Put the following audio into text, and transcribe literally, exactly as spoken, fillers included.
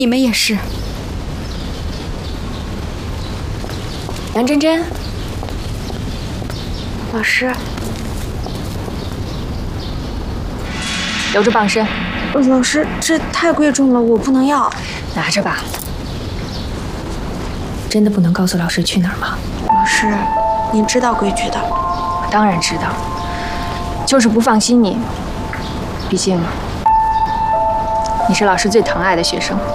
你们也是。 杨真真， 老师， 留着傍身。 老师，这太贵重了，我不能要。 拿着吧。真的不能告诉老师去哪儿吗？ 老师，您知道规矩的。 我当然知道，就是不放心你。毕竟，你是老师最疼爱的学生。